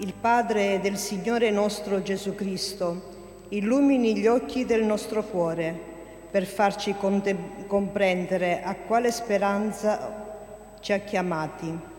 il Padre del Signore nostro Gesù Cristo, illumini gli occhi del nostro cuore per farci comprendere a quale speranza ci ha chiamati.